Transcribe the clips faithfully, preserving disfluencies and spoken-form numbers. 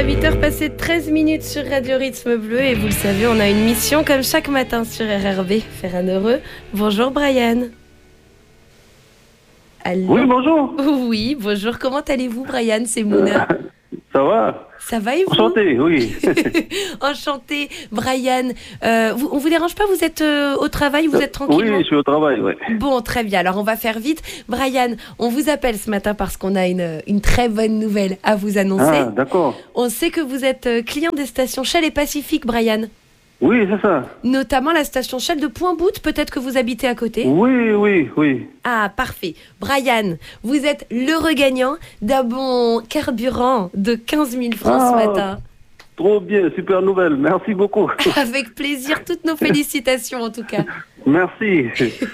huit heures passées treize minutes sur Radio Rythme Bleu et vous le savez, on a une mission comme chaque matin sur R R B, faire un heureux. Bonjour Brian. Allô. Oui, bonjour. Oui, bonjour. Comment allez-vous Brian? C'est Mouna. Ça va? Ça va et vous? Enchanté, oui. Enchanté, Brian. Euh, vous, on vous dérange pas? Vous êtes euh, au travail? Vous êtes tranquille? Oui, je suis au travail, oui. Bon, très bien. Alors, on va faire vite. Brian, on vous appelle ce matin parce qu'on a une, une très bonne nouvelle à vous annoncer. Ah, d'accord. On sait que vous êtes euh, client des stations Shell et Pacifique, Brian. Oui, c'est ça. Notamment la station Shell de Point-Bout. Peut-être que vous habitez à côté. Oui, oui, oui. Ah, parfait. Brian, vous êtes l'heureux gagnant d'un bon carburant de quinze mille francs Ah, ce matin. Trop bien, super nouvelle. Merci beaucoup. Avec plaisir, toutes nos félicitations en tout cas. Merci.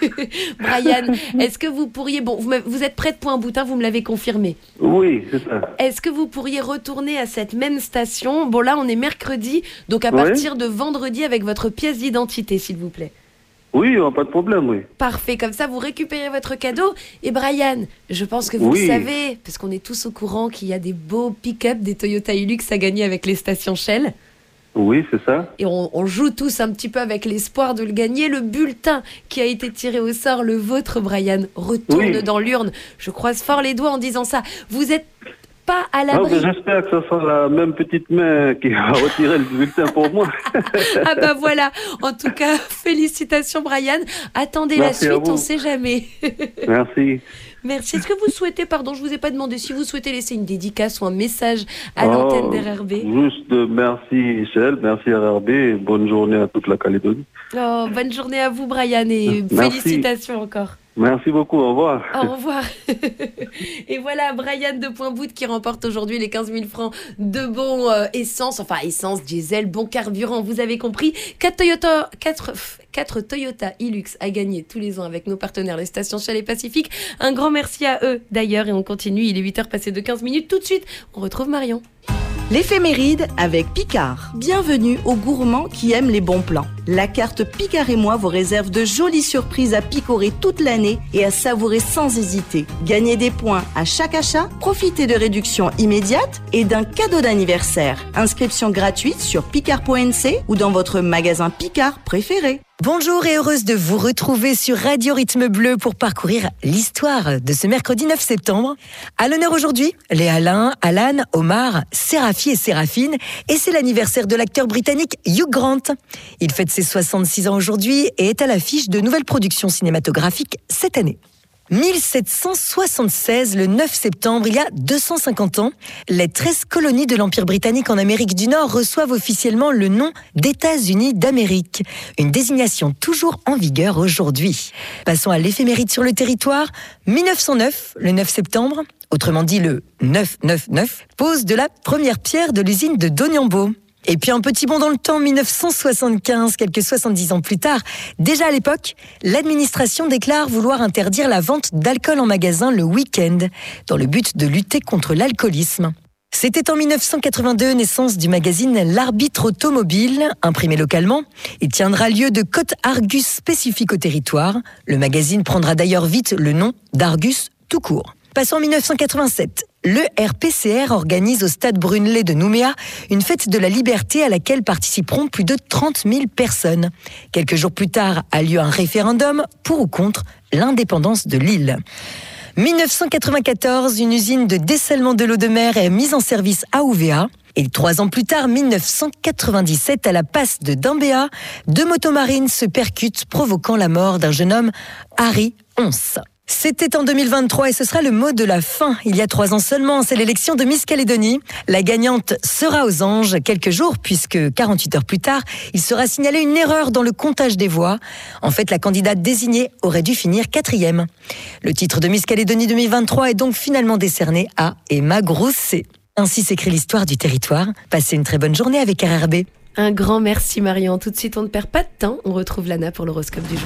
Brian, est-ce que vous pourriez... Bon, vous, vous êtes près de Point-Bout, hein, vous me l'avez confirmé. Oui, c'est ça. Est-ce que vous pourriez retourner à cette même station? Bon, là, on est mercredi, donc à Oui. partir de vendredi avec votre pièce d'identité, s'il vous plaît. Oui, pas de problème, oui. Parfait, comme ça vous récupérez votre cadeau. Et Brian, je pense que vous Oui. le savez, parce qu'on est tous au courant qu'il y a des beaux pick-up, des Toyota Hilux à gagner avec les stations Shell. Oui, c'est ça. Et on, on joue tous un petit peu avec l'espoir de le gagner. Le bulletin qui a été tiré au sort, le vôtre Brian, retourne Oui. dans l'urne. Je croise fort les doigts en disant ça. Vous êtes pas à Ah, l'abri. ben, j'espère que ce sera la même petite main qui va retirer le bulletin pour moi. Ah bah voilà, en tout cas, félicitations Brian. Attendez Merci la à suite, vous. on sait jamais. Merci. Merci. Est-ce que vous souhaitez, pardon, je vous ai pas demandé, si vous souhaitez laisser une dédicace ou un message à Oh, l'antenne d'R R B? Juste euh, merci Michel, merci R R B et bonne journée à toute la Calédonie. Oh, bonne journée à vous Brian et Merci. félicitations encore. Merci beaucoup, au revoir. Au revoir. Et voilà, Brian de Point-Bout qui remporte aujourd'hui les quinze mille francs de bons euh, essence, enfin essence, diesel, bon carburant, vous avez compris. quatre Toyota, quatre, quatre Toyota Hilux à gagner tous les ans avec nos partenaires, les stations Shell et Pacifique. Un grand merci à eux d'ailleurs et on continue, il est huit heures passées de quinze minutes. Tout de suite, on retrouve Marion. L'éphéméride avec Picard. Bienvenue aux gourmands qui aiment les bons plans. La carte Picard et moi vous réserve de jolies surprises à picorer toute l'année et à savourer sans hésiter. Gagnez des points à chaque achat, profitez de réductions immédiates et d'un cadeau d'anniversaire. Inscription gratuite sur picard point n c ou dans votre magasin Picard préféré. Bonjour et heureuse de vous retrouver sur Radio Rythme Bleu pour parcourir l'histoire de ce mercredi neuf septembre. À l'honneur aujourd'hui, les Alain, Alan, Omar, Séraphie et Séraphine. Et c'est l'anniversaire de l'acteur britannique Hugh Grant. Il fête ses soixante-six ans aujourd'hui et est à l'affiche de nouvelles productions cinématographiques cette année. mille sept cent soixante-seize, le neuf septembre, il y a deux cent cinquante ans, les treize colonies de l'Empire britannique en Amérique du Nord reçoivent officiellement le nom d'États-Unis d'Amérique, une désignation toujours en vigueur aujourd'hui. Passons à l'éphéméride sur le territoire. mille neuf cent neuf, le neuf septembre, autrement dit le neuf neuf neuf, pose de la première pierre de l'usine de Doniambo. Et puis un petit bond dans le temps, mille neuf cent soixante-quinze, quelques soixante-dix ans plus tard, déjà à l'époque, l'administration déclare vouloir interdire la vente d'alcool en magasin le week-end, dans le but de lutter contre l'alcoolisme. C'était en mille neuf cent quatre-vingt-deux, naissance du magazine L'Arbitre Automobile, imprimé localement. Il tiendra lieu de cote Argus spécifique au territoire. Le magazine prendra d'ailleurs vite le nom d'Argus tout court. Passons en mille neuf cent quatre-vingt-sept. Le R P C R organise au stade Brunelay de Nouméa une fête de la liberté à laquelle participeront plus de trente mille personnes. Quelques jours plus tard a lieu un référendum pour ou contre l'indépendance de l'île. mille neuf cent quatre-vingt-quatorze, une usine de dessalement de l'eau de mer est mise en service à Ouvéa. Et trois ans plus tard, mille neuf cent quatre-vingt-dix-sept, à la passe de Dambéa, deux motomarines se percutent, provoquant la mort d'un jeune homme, Harry Once. C'était en deux mille vingt-trois et ce sera le mot de la fin. Il y a trois ans seulement, c'est l'élection de Miss Calédonie. La gagnante sera aux anges quelques jours puisque quarante-huit heures plus tard, il sera signalé une erreur dans le comptage des voix. En fait, la candidate désignée aurait dû finir quatrième. Le titre de Miss Calédonie deux mille vingt-trois est donc finalement décerné à Emma Grousset. Ainsi s'écrit l'histoire du territoire. Passez une très bonne journée avec R R B. Un grand merci Marion. Tout de suite, on ne perd pas de temps. On retrouve Lana pour l'horoscope du jour.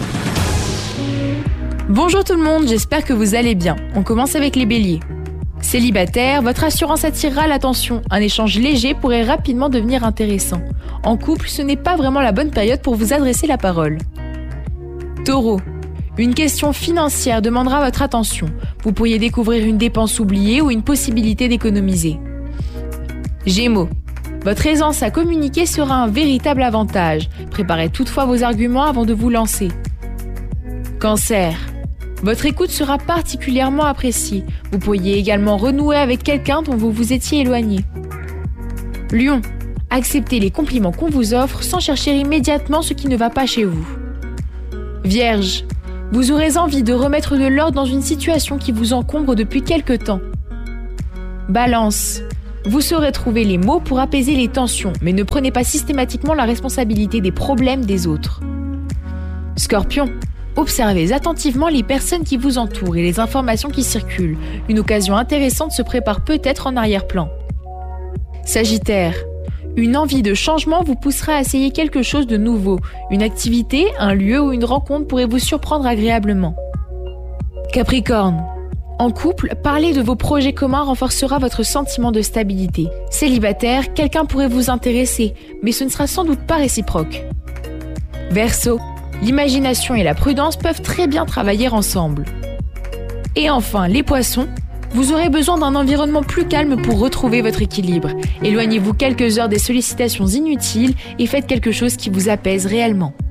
Bonjour tout le monde, j'espère que vous allez bien. On commence avec les béliers. Célibataire, votre assurance attirera l'attention. Un échange léger pourrait rapidement devenir intéressant. En couple, ce n'est pas vraiment la bonne période pour vous adresser la parole. Taureau, une question financière demandera votre attention. Vous pourriez découvrir une dépense oubliée ou une possibilité d'économiser. Gémeaux, Votre aisance à communiquer sera un véritable avantage. Préparez toutefois vos arguments avant de vous lancer. Cancer. Votre écoute sera particulièrement appréciée. Vous pourriez également renouer avec quelqu'un dont vous vous étiez éloigné. Lion. Acceptez les compliments qu'on vous offre sans chercher immédiatement ce qui ne va pas chez vous. Vierge. Vous aurez envie de remettre de l'ordre dans une situation qui vous encombre depuis quelque temps. Balance. Vous saurez trouver les mots pour apaiser les tensions, mais ne prenez pas systématiquement la responsabilité des problèmes des autres. Scorpion. Observez attentivement les personnes qui vous entourent et les informations qui circulent. Une occasion intéressante se prépare peut-être en arrière-plan. Sagittaire. Une envie de changement vous poussera à essayer quelque chose de nouveau. Une activité, un lieu ou une rencontre pourrait vous surprendre agréablement. Capricorne. En couple, parler de vos projets communs renforcera votre sentiment de stabilité. Célibataire, quelqu'un pourrait vous intéresser, mais ce ne sera sans doute pas réciproque. Verseau. L'imagination et la prudence peuvent très bien travailler ensemble. Et enfin, les poissons. Vous aurez besoin d'un environnement plus calme pour retrouver votre équilibre. Éloignez-vous quelques heures des sollicitations inutiles et faites quelque chose qui vous apaise réellement.